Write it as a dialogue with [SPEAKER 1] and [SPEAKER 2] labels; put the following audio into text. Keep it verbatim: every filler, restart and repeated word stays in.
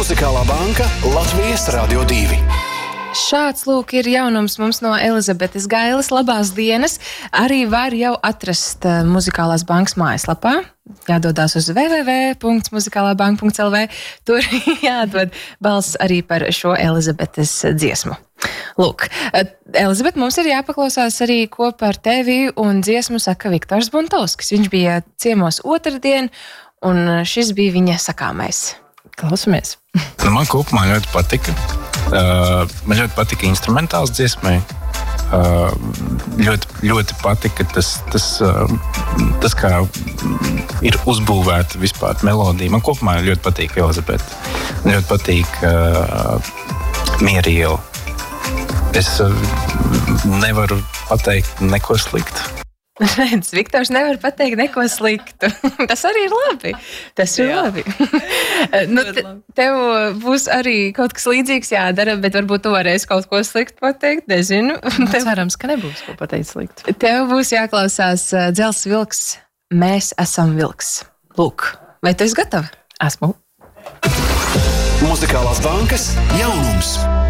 [SPEAKER 1] Muzikālā banka Latvijas Radio divi.
[SPEAKER 2] Šāds lūk ir jaunums mums no Elizabetes Gailes. Labās dienas! Arī var jau atrast uh, Muzikālās bankas mājaslapā. Jādodās uz w w w punkts muzikālā banka punkts l v. Tur jādod balss arī par šo Elizabetes dziesmu. Lūk, Elizabete, mums ir jāpaklausās arī kopā ar tevi, un dziesmu saka Viktors Buntovskis. Viņš bija ciemos otrdien, un šis bija viņa sakāmais. Klausamies!
[SPEAKER 3] Nu, man kopumā ļoti patika. Uh, man ļoti patika instrumentāls dziesmai. Uh, ļoti, ļoti patika tas, tas, uh, tas, kā ir uzbūvēta vispār melodija. Man kopumā ļoti patīk Elizabete. Man ļoti patīk uh, Mieriela. Es uh, nevaru pateikt neko sliktu.
[SPEAKER 2] Redz, Viktors nevar pateikt neko sliktu. Tas arī ir labi. Tas ir Jā. labi. nu, te, tev būs arī kaut kas līdzīgs jādara, bet varbūt tu varēsi kaut ko sliktu pateikt, nezinu.
[SPEAKER 4] Tev, cerams, ka nebūs ko pateikt sliktu.
[SPEAKER 2] Tev būs jāklausās Dzels vilks, mēs esam vilks. Lūk, vai tu esi gatava?
[SPEAKER 4] Esmu.
[SPEAKER 1] Muzikālās bankas jaunums.